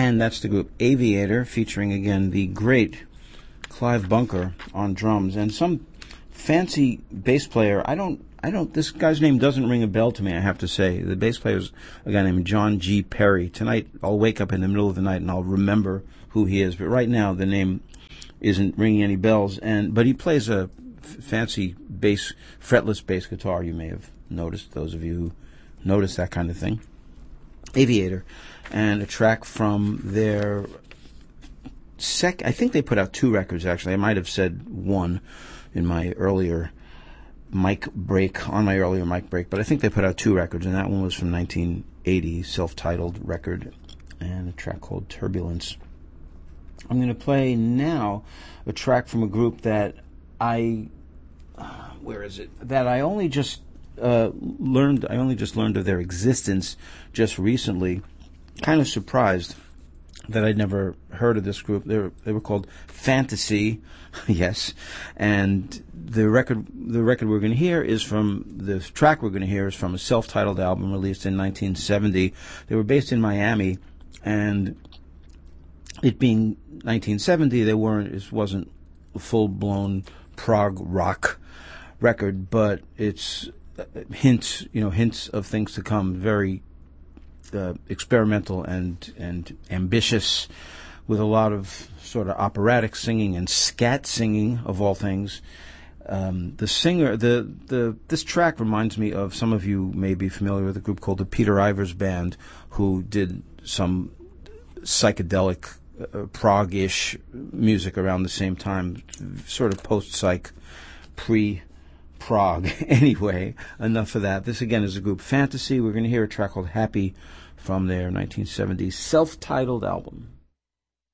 And that's the group Aviator, featuring again the great Clive Bunker on drums and some fancy bass player. This guy's name doesn't ring a bell to me, I have to say. The bass player is a guy named John G. Perry. Tonight, I'll wake up in the middle of the night and I'll remember who he is. But right now, the name isn't ringing any bells. But he plays a fancy bass, fretless bass guitar. You may have noticed, those of you who notice that kind of thing. Aviator. And a track from their I think they put out 2 records, actually. I might have said 1 in my earlier mic break, but I think they put out 2 records, and that one was from 1980, self-titled record, and a track called Turbulence. I'm going to play now a track from a group that I only just learned of their existence just recently. Kind of surprised that I'd never heard of this group. They were called Fantasy, yes. And the track we're going to hear is from a self-titled album released in 1970. They were based in Miami, and it being 1970, it wasn't a full-blown prog rock record, but it's hints of things to come. Very experimental and ambitious, with a lot of sort of operatic singing and scat singing, of all things. The singer, this track reminds me of, some of you may be familiar with a group called the Peter Ivers Band, who did some psychedelic prog-ish music around the same time, sort of post-psych, pre-prog. Anyway, enough of that. This again is a group Fantasy. We're going to hear a track called Happy from their 1970 self-titled album.